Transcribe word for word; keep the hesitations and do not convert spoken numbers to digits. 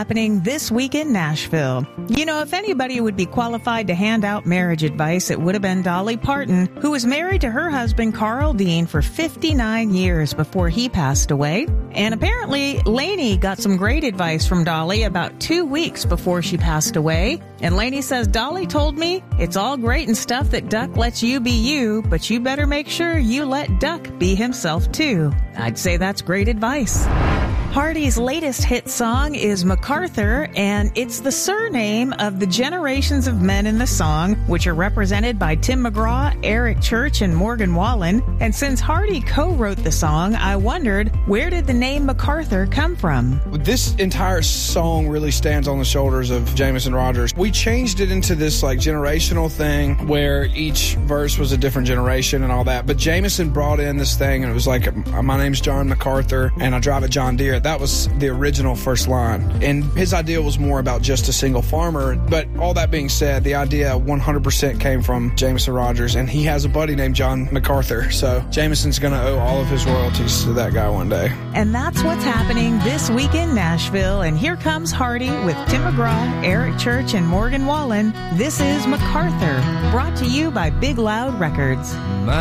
happening this week in Nashville. You know, if anybody would be qualified to hand out marriage advice, it would have been Dolly Parton, who was married to her husband, Carl Dean, for fifty-nine years before he passed away. And apparently, Lainey got some great advice from Dolly about two weeks before she passed away. And Lainey says, Dolly told me, it's all great and stuff that Duck lets you be you, but you better make sure you let Duck be himself too. I'd say that's great advice. Hardy's latest hit song is MacArthur, and it's the surname of the generations of men in the song, which are represented by Tim McGraw, Eric Church, and Morgan Wallen. And since Hardy co-wrote the song, I wondered, where did the name MacArthur come from? This entire song really stands on the shoulders of Jameson Rogers. We changed it into this like generational thing where each verse was a different generation and all that. But Jameson brought in this thing, and it was like, my name's John MacArthur, and I drive a John Deere. That was the original first line. And his idea was more about just a single farmer. But all that being said, the idea one hundred percent came from Jameson Rogers, and he has a buddy named John MacArthur. So Jameson's going to owe all of his royalties to that guy one day. And that's what's happening this week in Nashville. And here comes Hardy with Tim McGraw, Eric Church, and Morgan Wallen. This is MacArthur, brought to you by Big Loud Records. My